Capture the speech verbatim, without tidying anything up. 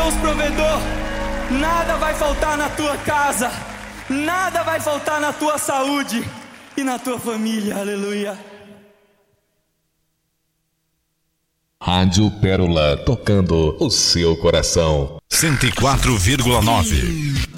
Deus provedor. Nada vai faltar na tua casa, nada vai faltar na tua saúde e na tua família, aleluia. Rádio Pérola, tocando o seu coração. cento e quatro vírgula nove